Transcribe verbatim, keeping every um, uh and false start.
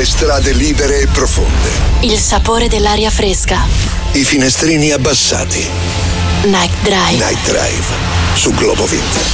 le strade libere e profonde. Il sapore dell'aria fresca. I finestrini abbassati. Night Drive. Night Drive su Globo Vintage.